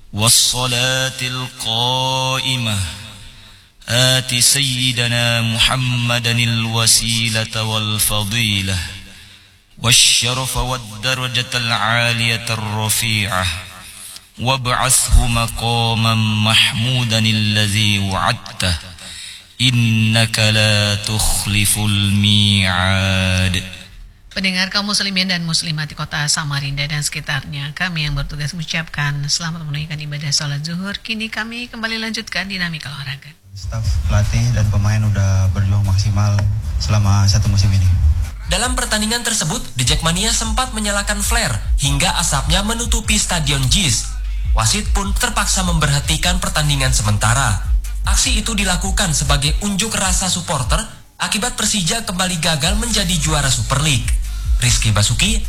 والصلاة القائمة آت سيدنا محمدا الوسيلة والفضيلة والشرف والدرجة العالية الرفيعة وابعثه مقاما محمودا الذي وعدته إنك لا تخلف الميعاد. Pendengar kaum muslimin dan muslimat di kota Samarinda dan sekitarnya, kami yang bertugas mengucapkan selamat menunaikan ibadah sholat zuhur. Kini kami kembali lanjutkan dinamika olahraga. Staf pelatih dan pemain udah berjuang maksimal selama 1 musim ini. Dalam pertandingan tersebut, The Jackmania sempat menyalakan flare hingga asapnya menutupi Stadion JIS. Wasit pun terpaksa memberhentikan pertandingan sementara. Aksi itu dilakukan sebagai unjuk rasa supporter akibat Persija kembali gagal menjadi juara Super League. Rizky Basuki